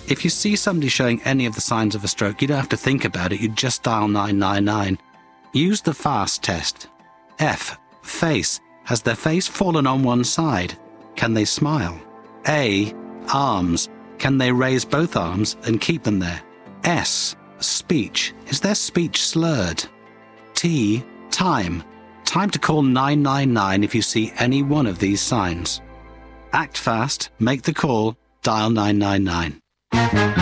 If you see somebody showing any of the signs of a stroke, you don't have to think about it. You just dial 999. Use the FAST test. F. Face. Has their face fallen on one side? Can they smile? A. Arms. Can they raise both arms and keep them there? S. Speech. Is their speech slurred? T. Time. Time to call 999 if you see any one of these signs. Act fast, make the call, dial 999.